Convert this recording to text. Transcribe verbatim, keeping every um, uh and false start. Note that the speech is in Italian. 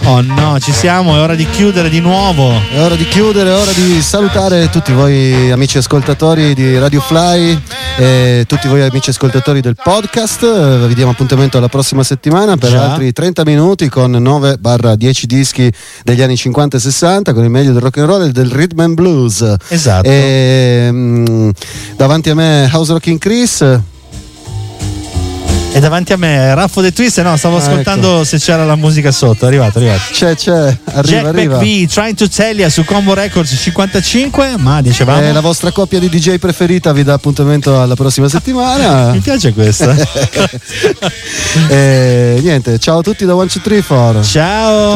Oh no, ci siamo, è ora di chiudere di nuovo. È ora di chiudere, è ora di salutare tutti voi amici ascoltatori di Radio Fly e tutti voi amici ascoltatori del podcast. Vi diamo appuntamento alla prossima settimana per Già. altri trenta minuti con nove dieci dischi degli anni cinquanta e sessanta, con il meglio del rock and roll e del rhythm and blues. Esatto. E, mh, davanti a me House Rocking Chris. E davanti a me Raffo De Twist. No, stavo Ah, ascoltando ecco. se c'era la musica sotto. È arrivato, è arrivato. C'è, c'è, arriva, Jack arriva. Beck V, Trying to Tell You su Combo Records cinquantacinque. Ma dicevamo, Eh, la vostra coppia di D J preferita vi dà appuntamento alla prossima settimana. mi piace questa. E niente, ciao a tutti da one two three four. Ciao.